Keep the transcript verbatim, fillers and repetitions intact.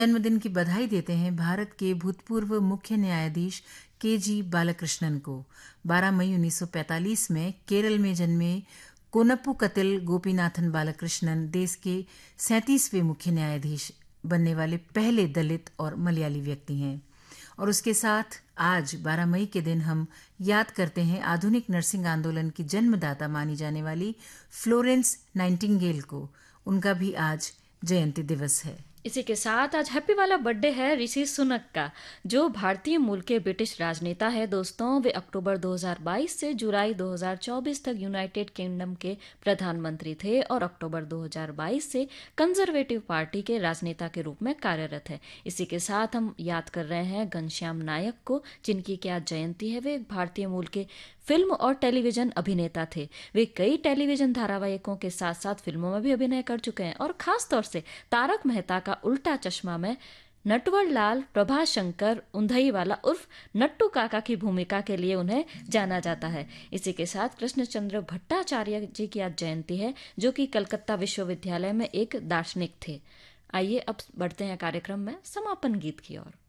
जन्मदिन की बधाई देते हैं भारत के भूतपूर्व मुख्य न्यायाधीश के जी बालाकृष्णन को। बारह मई उन्नीस सौ पैंतालीस में केरल में जन्मे कोनप्पुकतिल गोपीनाथन बालाकृष्णन देश के सैंतीसवें मुख्य न्यायाधीश बनने वाले पहले दलित और मलयाली व्यक्ति हैं। और उसके साथ आज बारह मई के दिन हम याद करते हैं आधुनिक नर्सिंग आंदोलन की जन्मदाता मानी जाने वाली फ्लोरेंस नाइटिंगेल को। उनका भी आज जयंती दिवस है। इसी के साथ आज हैप्पी वाला बर्थडे है ऋषि सुनक का, जो भारतीय मूल के ब्रिटिश राजनेता है। दोस्तों, वे अक्टूबर दो हज़ार बाईस से जुलाई दो हज़ार चौबीस तक यूनाइटेड किंगडम के प्रधानमंत्री थे और अक्टूबर दो हज़ार बाईस से कंजर्वेटिव पार्टी के राजनेता के रूप में कार्यरत है। इसी के साथ हम याद कर रहे हैं घनश्याम नायक को, जिनकी क्या जयंती है। वे एक भारतीय मूल के फिल्म और टेलीविजन अभिनेता थे। वे कई टेलीविजन धारावाहिकों के साथ साथ फिल्मों में भी अभिनय कर चुके हैं और खास तौर से तारक मेहता का उल्टा चश्मा में नटवर लाल प्रभाशंकर उंधईवाला उर्फ नट्टू काका की भूमिका के लिए उन्हें जाना जाता है। इसी के साथ कृष्णचंद्र भट्टाचार्य जी की आज जयंती है, जो कि कलकत्ता विश्वविद्यालय में एक दार्शनिक थे। आइए अब बढ़ते हैं कार्यक्रम में समापन गीत की ओर।